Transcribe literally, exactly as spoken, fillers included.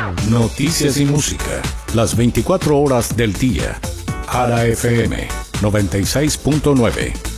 Noticias y música, las veinticuatro horas del día. Ara F M noventa y seis punto nueve.